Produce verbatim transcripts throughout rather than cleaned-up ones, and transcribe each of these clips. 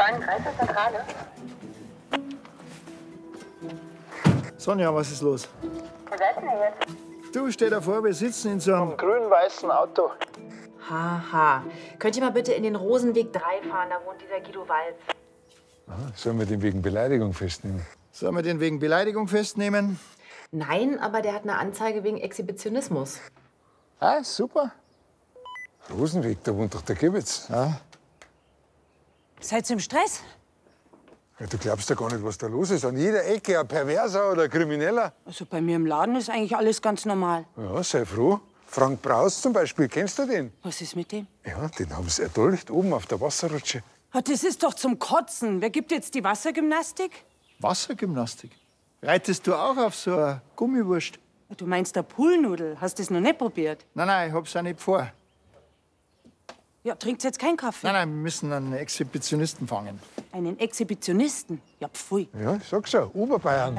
Westfalen Kreiselzentrale. Sonja, was ist los? Wo seid ihr jetzt? Du, stell dir vor, wir sitzen in so einem grün-weißen Auto. Haha. Könnt ihr mal bitte in den Rosenweg drei fahren? Da wohnt dieser Guido Walz. Aha, sollen wir den wegen Beleidigung festnehmen? Sollen wir den wegen Beleidigung festnehmen? Nein, aber der hat eine Anzeige wegen Exhibitionismus. Ah, super. Rosenweg, da wohnt doch der Gewitz. Ja. Seid ihr im Stress? Ja, du glaubst ja gar nicht, was da los ist. An jeder Ecke ein Perverser oder ein Krimineller. Also bei mir im Laden ist eigentlich alles ganz normal. Ja, sei froh. Frank Braus zum Beispiel, kennst du den? Was ist mit dem? Ja, den haben sie erdolcht oben auf der Wasserrutsche. Ah, das ist doch zum Kotzen. Wer gibt jetzt die Wassergymnastik? Wassergymnastik? Reitest du auch auf so eine Gummiwurst? Du meinst der Poolnudel? Hast du das noch nicht probiert? Nein, nein, ich hab's auch nicht vor. Ja, trinkt jetzt keinen Kaffee? Nein, nein, wir müssen einen Exhibitionisten fangen. Einen Exhibitionisten? Ja, pfui. Ja, ich sag's ja, Oberbayern.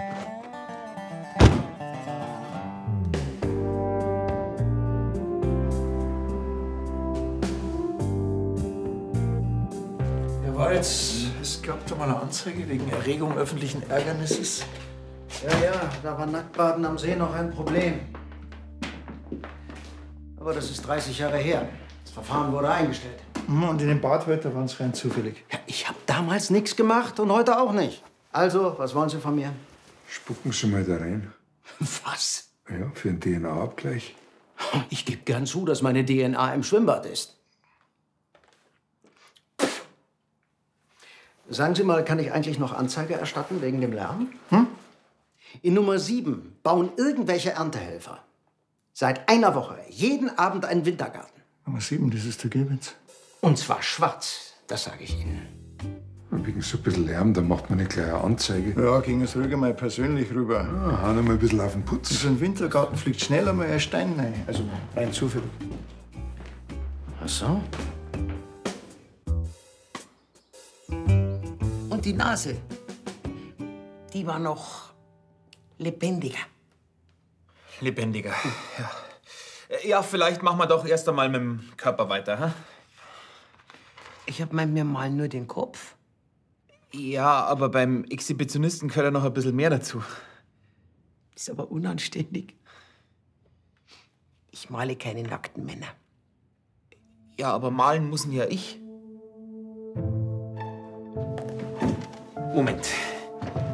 Herr Walz, es gab da mal eine Anzeige wegen Erregung öffentlichen Ärgernisses. Ja, ja, da war Nacktbaden am See noch ein Problem. Aber das ist dreißig Jahre her. Das Verfahren wurde eingestellt. Und in dem Bad heute waren es rein zufällig. Ja, ich habe damals nichts gemacht und heute auch nicht. Also, was wollen Sie von mir? Spucken Sie mal da rein. Was? Ja, für einen D N A-Abgleich. Ich gebe gern zu, dass meine D N A im Schwimmbad ist. Sagen Sie mal, kann ich eigentlich noch Anzeige erstatten wegen dem Lärm? Hm? In Nummer sieben bauen irgendwelche Erntehelfer seit einer Woche jeden Abend einen Wintergarten. Nummer sieben, das ist der Gewitz. Und zwar schwarz, das sage ich Ihnen. Wegen so ein bisschen Lärm, da macht man nicht gleich eine Anzeige. Ja, ging es ruhig mal persönlich rüber. Ja, hauen wir mal ein bisschen auf den Putz. So ein Wintergarten fliegt schneller mal ein Stein rein. Also rein zufällig. Ach so. Und die Nase, die war noch lebendiger. Lebendiger, ja. Ja, vielleicht machen wir doch erst einmal mit dem Körper weiter, hä? Ich hab mir mal nur den Kopf. Ja, aber beim Exhibitionisten gehört ja noch ein bisschen mehr dazu. Ist aber unanständig. Ich male keine nackten Männer. Ja, aber malen muss ja ich. Moment.